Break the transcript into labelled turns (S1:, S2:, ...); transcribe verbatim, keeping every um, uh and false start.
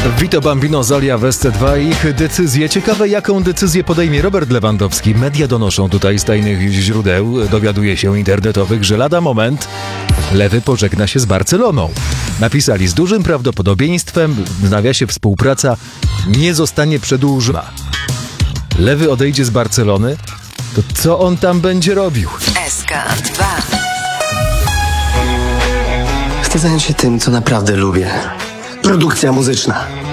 S1: Vito Bambino, Zolia w S C dwa i ich decyzje. Ciekawe, jaką decyzję podejmie Robert Lewandowski. Media donoszą tutaj z tajnych źródeł, dowiaduje się internetowych, że lada moment Lewy pożegna się z Barceloną. Napisali: z dużym prawdopodobieństwem, w nawiasie współpraca nie zostanie przedłużona. Lewy odejdzie z Barcelony? To co on tam będzie robił?
S2: S K dwa.
S3: Chcę zająć się tym, co naprawdę lubię. Produkcja muzyczna.